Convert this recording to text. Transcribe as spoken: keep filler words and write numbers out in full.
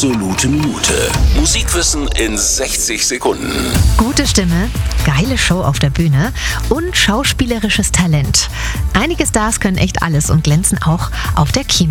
Absolute Minute. Musikwissen in sechzig Sekunden. Gute Stimme, geile Show auf der Bühne und schauspielerisches Talent. Einige Stars können echt alles und glänzen auch auf der Kino.